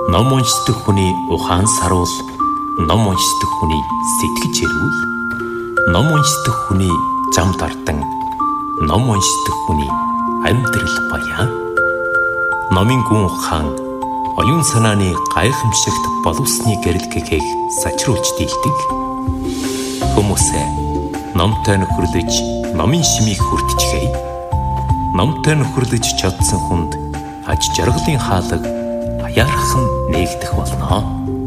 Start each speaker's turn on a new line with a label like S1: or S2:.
S1: Ном уншдаг хүний ухаан саруул, ном уншдаг хүний сэтгэж эрүүл, ном уншдаг хүний зам дардан, ном уншдаг хүний амьдрал баян. Номын гүн ухаан оюун санааны гайхамшигт боловсны гэрэлгэгийг сачруулж дийлдэг. Хүмүүсээ номтой нөхөрлөж, номын шимийг хүртчихээ. Номтой нөхөрлөж чадсан хүнд аж жаргалын хаалга аяархан нээгдэх болно.